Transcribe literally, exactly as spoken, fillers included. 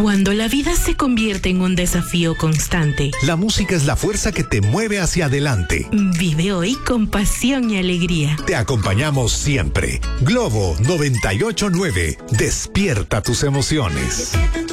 Cuando la vida se convierte en un desafío constante, la música es la fuerza que te mueve hacia adelante. Vive hoy con pasión y alegría. Te acompañamos siempre. Globo noventa y ocho nueve. Despierta tus emociones.